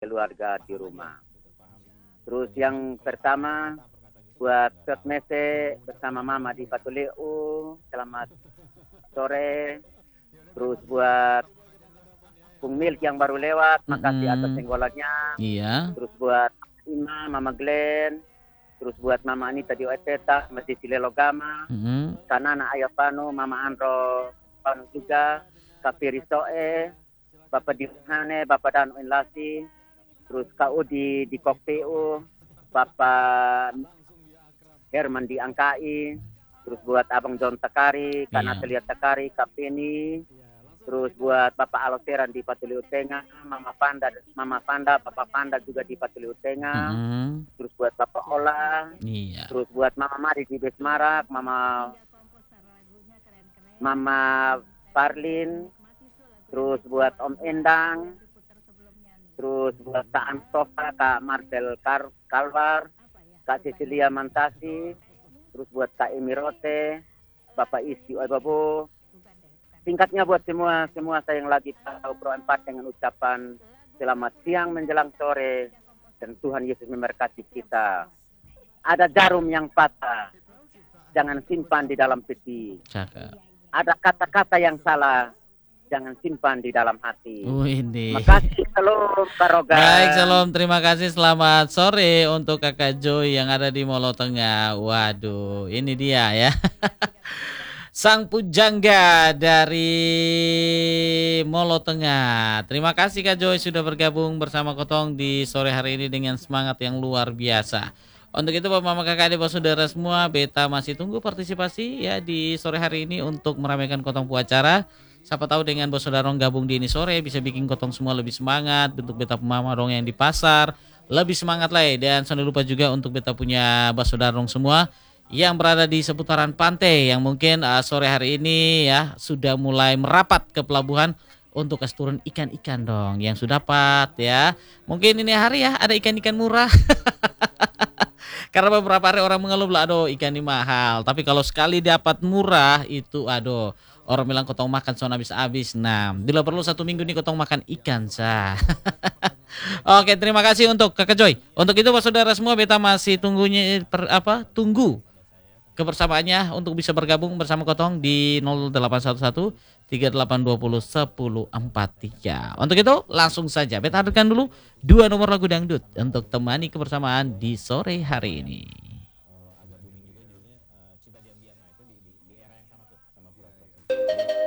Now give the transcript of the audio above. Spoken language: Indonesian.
keluarga di rumah. Terus yang pertama buat Piot Mese bersama Mama di Patuleu, selamat sore. Terus buat Bung Milk yang baru lewat, makasih atas senggolannya. Iya. Terus buat Ima, Mama Glenn. Terus buat Mama Anita di Oeteta, Masjid Silelo Gama. Kanana Ayapano, Mama Andro Panu juga. Kapiri Soe, Bapak Dimhane, Bapak Danu Inlasi. Terus KU di Kokteu, Bapak Herman di Angkai. Terus buat Abang John Takari, Kak Natalia Takari, Kak Penny. Terus buat Bapak Aloteran di Patuleu Tengah, Mama Panda, Bapak Panda juga di Patuleu Tengah. Terus buat Bapak Ola. Terus buat Mama Mari di Besmarak, Mama Parlin. Terus buat Om Endang. Terus buat Kak Antofa, Kak Marcel Kalvar, Kak Cecilia Mantasi. Terus buat Kak Emirote, Bapak Isti Oibabo. Singkatnya buat semua saya yang lagi tahu Pro 4 dengan ucapan selamat siang menjelang sore dan Tuhan Yesus memberkati kita. Ada jarum yang patah, jangan simpan di dalam peti. Ada kata-kata yang salah, jangan simpan di dalam hati. Terima kasih, salam Baroga. Baik, salam, terima kasih. Selamat sore untuk Kakak Joy yang ada di Molo Tengah. Waduh, ini dia ya. Sang pujangga dari Molo Tengah. Terima kasih Kak Joy sudah bergabung bersama Kotong di sore hari ini dengan semangat yang luar biasa. Untuk itu Bapak Mama Kakak Adik Saudara semua, Beta masih tunggu partisipasi ya di sore hari ini untuk meramaikan Kotong Puacara. Siapa tahu dengan Bos Saudarong gabung di ini sore bisa bikin Kotong semua lebih semangat, untuk Beta Mama Dong yang di pasar lebih semangat lagi. Dan jangan lupa juga untuk Beta punya Bos Saudarong semua yang berada di seputaran pantai yang mungkin sore hari ini ya sudah mulai merapat ke pelabuhan untuk kasih turun ikan-ikan dong yang sudah dapat ya. Mungkin ini hari ya ada ikan-ikan murah. Karena beberapa hari orang mengeluh lah, aduh ikan ini mahal. Tapi kalau sekali dapat murah itu aduh, orang bilang Kotong makan soal habis-habis. Nah, bila perlu 1 minggu nih Kotong makan ikan sah. Oke, terima kasih untuk Kakak Joy. Untuk itu Pak Saudara semua, Beta masih tunggu kebersamaannya untuk bisa bergabung bersama Kotong di 0811 3820 1043. Untuk itu langsung saja Beta hadirkan dulu 2 nomor lagu dangdut untuk temani kebersamaan di sore hari ini.